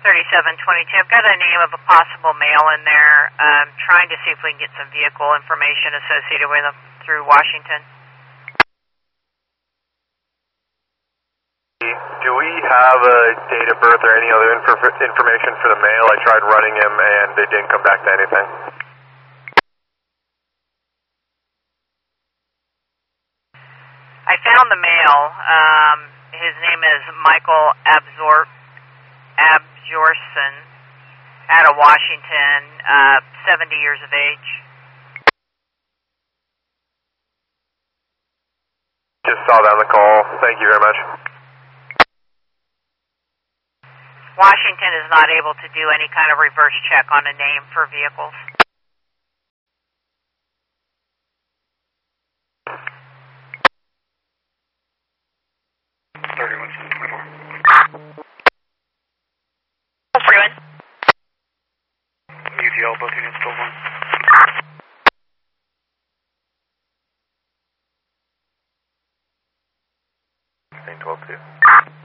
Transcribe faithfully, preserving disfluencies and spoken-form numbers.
thirty-seven twenty-two. I've got a name of a possible male in there. Um, trying to see if we can get some vehicle information associated with him through Washington. Do we have a date of birth or any other inf information for the male? I tried running him and they didn't come back to anything. I found the male. Um, his name is Michael Absor Abjorson, out of Washington, uh, seventy years of age. Just saw that on the call. Thank you very much. Washington is not able to do any kind of reverse check on a name for vehicles. thirty-one twenty-four. forty-one. U T L, both units, twelve one. twelve two.